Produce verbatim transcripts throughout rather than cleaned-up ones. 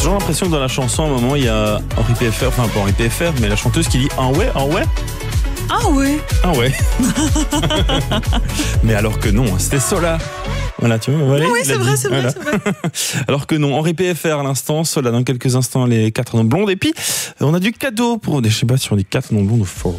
J'ai l'impression que dans la chanson, à un moment, il y a Henri P F R, enfin pas Henri P F R, mais la chanteuse qui dit « Ah ouais, ah ouais ». Ah ouais. Ah ouais. Mais alors que non, c'était Sola. Voilà, tu vois, voilà, oui, c'est vrai, c'est voilà. vrai, c'est vrai. Alors que non, Henri P F R à l'instant, Sola dans quelques instants, les quatre noms blondes. Et puis, on a du cadeau pour, je sais pas si on dit quatre noms blondes ou faux.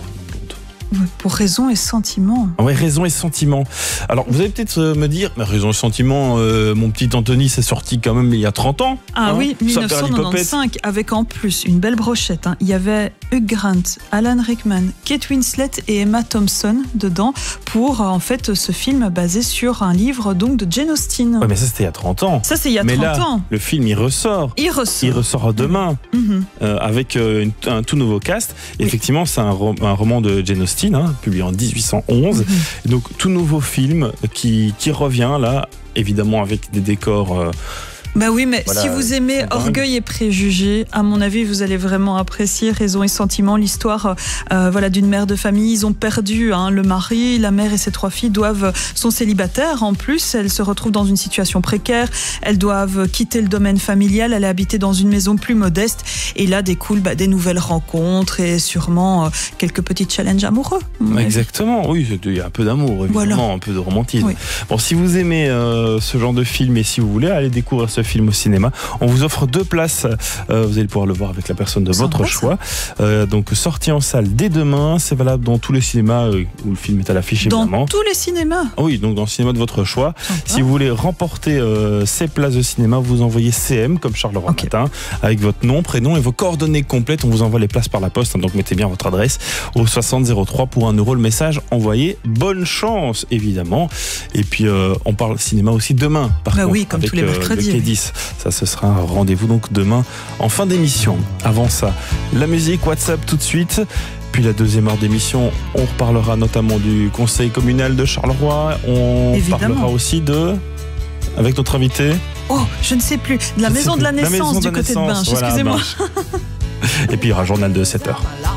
Pour raison et sentiment. Ouais, raison et sentiment. Alors, vous allez peut-être me dire, mais raison et sentiment, euh, mon petit Anthony, c'est sorti quand même il y a trente ans. Ah hein, oui, dix-neuf cent quatre-vingt-quinze, avec en plus une belle brochette. Hein. Il y avait Hugh Grant, Alan Rickman, Kate Winslet et Emma Thompson dedans pour, en fait, ce film basé sur un livre donc de Jane Austen. Ouais, mais ça, c'était il y a trente ans. Ça, c'est il y a mais trente là, ans. Le film, il ressort. Il ressort. Il ressort demain, mm-hmm. euh, avec euh, une, un tout nouveau cast. Oui. Effectivement, c'est un, ro- un roman de Jane Austen. Hein, publié en dix-huit cent onze. Mmh. Donc, tout nouveau film qui, qui revient là, évidemment avec des décors... Euh, Bah oui, mais voilà, si vous aimez Orgueil et Préjugés, à mon avis, vous allez vraiment apprécier Raison et Sentiment, l'histoire euh, voilà, d'une mère de famille. Ils ont perdu hein, le mari, la mère et ses trois filles doivent, sont célibataires. En plus, elles se retrouvent dans une situation précaire. Elles doivent quitter le domaine familial, aller habiter dans une maison plus modeste. Et là découlent bah, des nouvelles rencontres et sûrement euh, quelques petits challenges amoureux. Exactement, oui, il y a un peu d'amour, évidemment, voilà. Un peu de romantisme. Oui. Bon, si vous aimez euh, ce genre de film et si vous voulez aller découvrir ce film au cinéma, on vous offre deux places, euh, vous allez pouvoir le voir avec la personne de votre choix, euh, donc sortie en salle dès demain, c'est valable dans tous les cinémas euh, où le film est à l'affiche évidemment. Dans tous les cinémas? Oui, donc dans le cinéma de votre choix. Sympa. Si vous voulez remporter euh, ces places de cinéma, vous envoyez C M comme Charleroi okay. Matin avec votre nom, prénom et vos coordonnées complètes, on vous envoie les places par la poste, hein, donc mettez bien votre adresse au soixante zéro trois pour un euro le message envoyé. Bonne chance évidemment, et puis euh, on parle cinéma aussi demain par bah contre, oui, comme avec, tous les mercredis. Euh, le dix. Ça, ce sera un rendez-vous donc demain en fin d'émission. Avant ça, la musique, WhatsApp tout de suite. Puis la deuxième heure d'émission, on reparlera notamment du conseil communal de Charleroi. On Évidemment. parlera aussi de... Avec notre invité. Oh, je ne sais plus. De la, maison de, la naissance, la maison du de la côté naissance, de Binche. Voilà, excusez-moi. Binche. Et puis il y aura un journal de sept heures.